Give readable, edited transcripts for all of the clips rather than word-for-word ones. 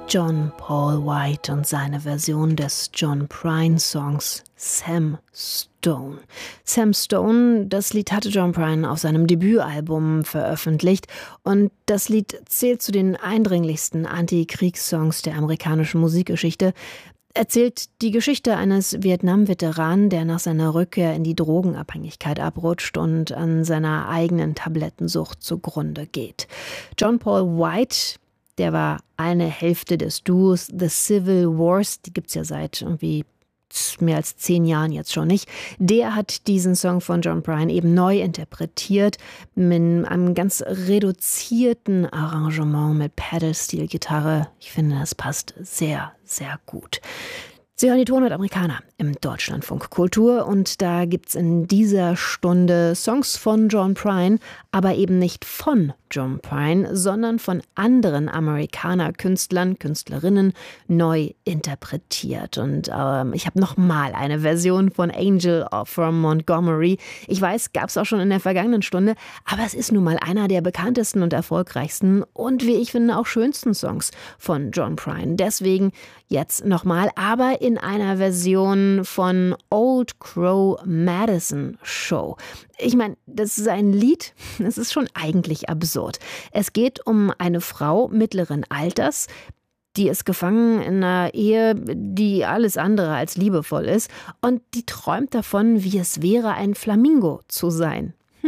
John Paul White und seine Version des John Prine-Songs Sam Stone. Sam Stone, das Lied hatte John Prine auf seinem Debütalbum veröffentlicht und das Lied zählt zu den eindringlichsten Anti-Kriegssongs der amerikanischen Musikgeschichte. Erzählt die Geschichte eines Vietnam-Veteranen, der nach seiner Rückkehr in die Drogenabhängigkeit abrutscht und an seiner eigenen Tablettensucht zugrunde geht. John Paul White, der war eine Hälfte des Duos The Civil Wars, die gibt's ja seit irgendwie mehr als 10 Jahren jetzt schon nicht. Der hat diesen Song von John Prine eben neu interpretiert mit einem ganz reduzierten Arrangement mit Pedal-Steel-Gitarre. Ich finde, das passt sehr, sehr gut. Sie hören die Tonhört Amerikaner im Deutschlandfunk Kultur und da gibt's in dieser Stunde Songs von John Prine, aber eben nicht von John Prine, sondern von anderen Amerikaner-Künstlern, Künstlerinnen neu interpretiert. Und ich habe nochmal eine Version von Angel from Montgomery. Ich weiß, gab's auch schon in der vergangenen Stunde, aber es ist nun mal einer der bekanntesten und erfolgreichsten und wie ich finde auch schönsten Songs von John Prine. Deswegen jetzt nochmal, aber in einer Version von Old Crow Medicine Show. Ich meine, das ist ein Lied, das ist schon eigentlich absurd. Es geht um eine Frau mittleren Alters, die ist gefangen in einer Ehe, die alles andere als liebevoll ist und die träumt davon, wie es wäre, ein Flamingo zu sein.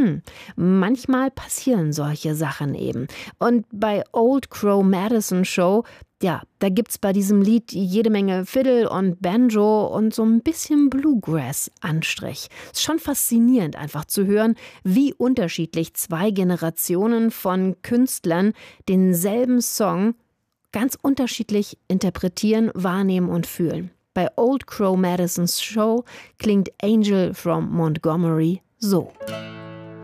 Manchmal passieren solche Sachen eben. Und bei Old Crow Medicine Show, ja, da gibt's bei diesem Lied jede Menge Fiddle und Banjo und so ein bisschen Bluegrass-Anstrich. Ist schon faszinierend einfach zu hören, wie unterschiedlich 2 Generationen von Künstlern denselben Song ganz unterschiedlich interpretieren, wahrnehmen und fühlen. Bei Old Crow Medicine Show klingt Angel from Montgomery so.